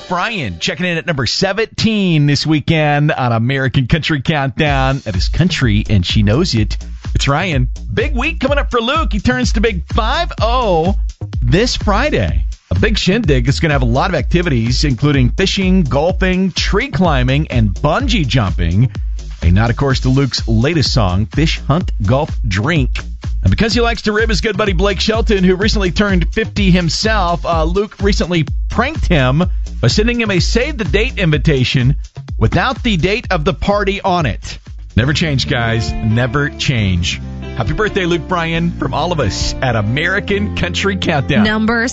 Bryan checking in at number 17 this weekend on American Country Countdown. That is country, and she knows it. It's Ryan. Big week coming up for Luke. He turns to big 5-0 this Friday. A big shindig that's going to have a lot of activities, including fishing, golfing, tree climbing, and bungee jumping. A nod, of course, to Luke's latest song, Fish, Hunt, Golf, Drink. And because he likes to rib his good buddy Blake Shelton, who recently turned 50 himself, Luke recently pranked him by sending him a save-the-date invitation without the date of the party on it. Never change, guys. Never change. Happy birthday, Luke Bryan, from all of us at American Country Countdown. Number